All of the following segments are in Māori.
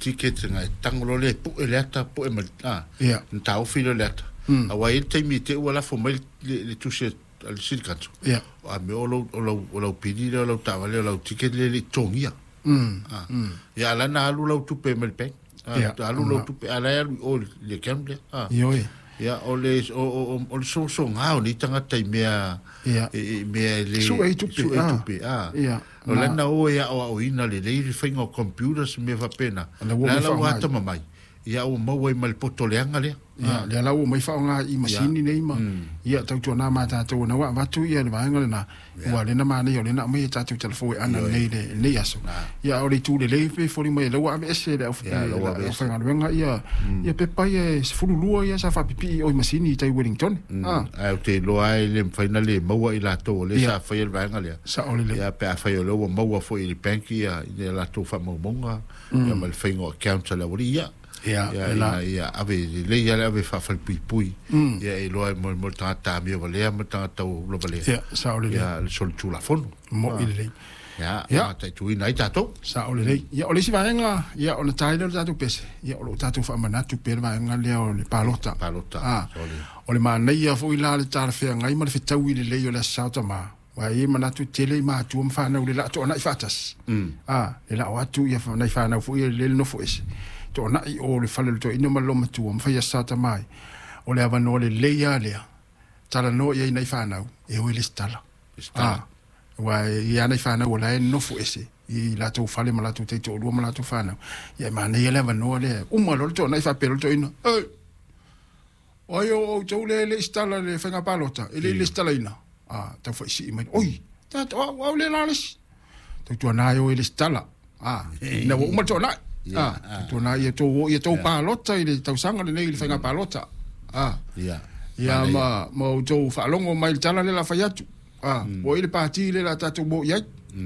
ticket ngai tangolo le pu eleta pu e Ia. ntau filo leta awa il te mi te wala fo mai le tuše al silkanto Ia. a me o lo pidi le lo tavale lo ticket le tongia ya la na alu lo tupe mel pe alu lo tupe ala o le kamble Ioi. ya o le so ngao ni tanga tai mea mea le Su e tupe Ia. o le na o ya o ina le fingo computers me va pena la wata mamai ya o mau mai poto le anga le le la o mai fa nga I masini nei ma ia tau tona mata tau na wa tu ia le vanga le na wa le na ma nei o le na mai ta tu telefo ana nei le aso ia o le tu le pe fo mai le wa ese le fa nga venga ia pe pa ia fululu ia sa fa pipi o masini tai Wellington o te lo ai le faina le mau I la to le sa fa il vanga le sa o le ia pe fa yo lo mau fo I banki ia la to fa mo monga ia mal fingo account la ia ia ave le ia ave fa fa pui ia e lo mo ta mi vale mo ta lo vale ia sa o le ia le sol tu la fon mo ile ia ta tu ina ta to sa o le ia o le si vaenga ia o le taile ta tu pese ia o lo ta tu fa mana tu per vaenga le o le palota o le mana ia fo ila le ta fe ngai ma le fitau I le o le sa ta ma wa I mana tu tele ma tu mfa na o le la to na fatas le la o tu ia fa na fa na fo le no fo ese to na I o le fale to ina malo matu mfa ya sata mai o le ava no le leia le tala no ia nei fa na e o le stala wa ia nei fa na o la no fu ese I la to fale mala to te to mala to fa na ia ma nei le ava no le uma lo to nei fa pero to ina o yo to le stala le fenga palota le stala ina ta fa si mai oi ta o le la to na yo le stala na o ma to na to na ia to palota I le tau sanga le nei le fenga palota ia ma to fa longo mai tala le la fa yatu o ile parti le la tatu mo ia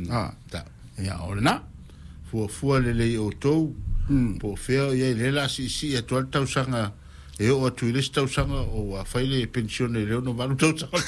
ia o na fu le o to po feo ia le la si e to tau sanga e o tu le tau sanga o a fai le pensione le no valu tau sanga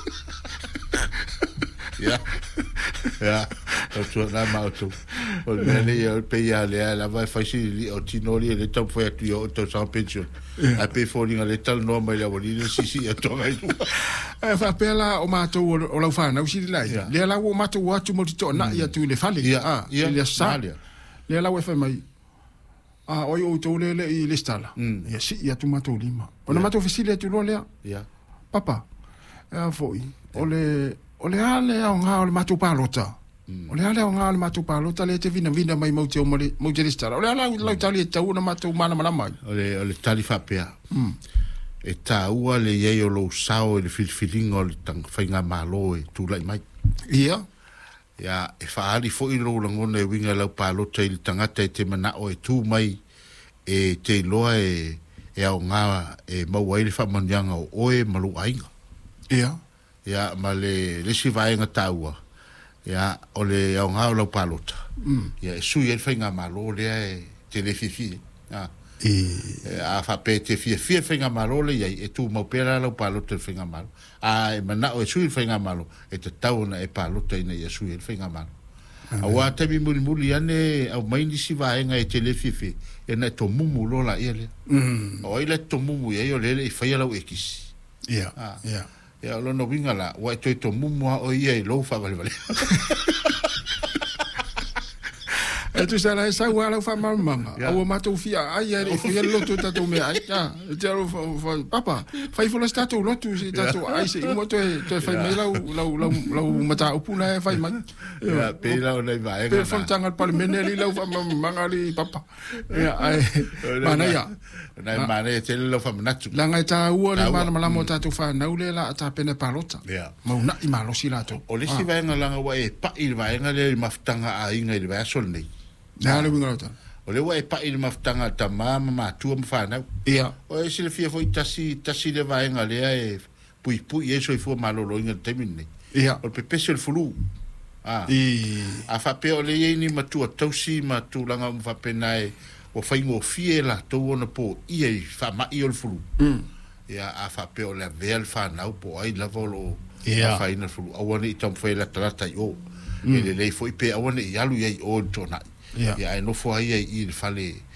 ya tu na ma tu o le ia pe ia le la vai fai si o tinori le tau foi tu o tau sanga pensione a pe folinga le tal no mai la boli si e to ngai fa pela o mato o la fa na usi lai le la o mato wa tu mo to na ia tu le fale le sa le la o fa mai o yo to le I le stala ia si ia tu mato lima o na mato fisile tu lo le papa foi o le ale o nga o le mato palota o le ale o nga o le mato palota le te vina mai mo te le stala o le ala la tali e tau na mato mana mai o le tali fa pea e ta ua le ye o lo sao le filfilingo le tang fainga malo e tu lai mai ia ya e fa ali fo I lo ngone winga la palota I tangata te mana o e tu mai e te loa e au ngā e maua ili whamanyanga o oe malu ainga. Ia. Ia, ma le si vaenga taua. Ia, o le au ngā o lau palota. Ia, e sui e whainga malo lea e te le fifi. A whape te fia whainga malo le iai e tu maupera lau palota le whainga malo. A e mana o e sui whainga malo e te tauna e palota ina ia sui e whainga malo. A wā temi muli ane au maini si vaenga e te le fifi. E na to mumu lola ia le. O ile to mumu ia o lele I whaia lau e kisi. Ia, ia. Ia lona winga la, wa e toi to mumu o ia I lau wha vale. E tu sa la sa wa la fa mamanga. O mato fia ai e fia loto tato me ai. E te ro papa, fai fo la stato loto si tato ai se mo to fai me lau mata upuna e fai mai. Ia pe la nei vai. Pe fo tanga pa mene li lau fa mamanga li papa. Ia ai mana ia. Nei mana e te lau fa manatu. La ngai ta ua le mana mala mo tato fa na ule la ta pene palota. Ia. Mo na I malo si lato. O le si vai nga wa e pa I vai nga le maftanga a inga I vai sol nei. Na le winga ta. O le wa e pa I maftanga ta mama ma tu ma fa na. Ia. O e sile fia foi tasi le vai nga le e pui e so I fo malolo inga temine. Ia. O pe pese fulu. A fa pe o le ye ni matua tausi matu langa mo fa penai o faingo fie la to ona po I fa ma I o fulu. Ia a fa pe o le vel fa na po ai la volo. Ia fa ina fulu. O ni tam fa la trata yo. Ele le foi pe o ni yalu ye o tona. Ia no fo ai I fale